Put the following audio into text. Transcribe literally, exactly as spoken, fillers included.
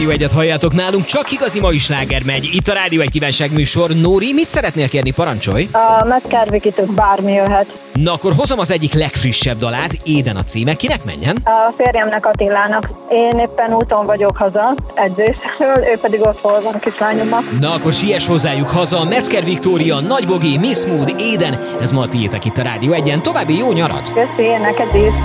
Rádió egyet halljátok nálunk, csak igazi mai sláger megy. Itt a Rádió egy kívánság műsor. Nóri, mit szeretnél kérni, parancsolj? A Metker Vikitől bármi jöhet. Na akkor hozom az egyik legfrissebb dalát, Éden a címe. Kinek menjen? A férjemnek, Attilának. Én éppen úton vagyok haza edzésről, ő pedig ott hol van kislányommal. Na akkor siess hozzájuk haza. Metzger Viktória, Nagy Bogi, Miss Mood, Éden. Ez ma a tiétek itt a Rádió egyen. További jó nyarat! Köszi, neked is!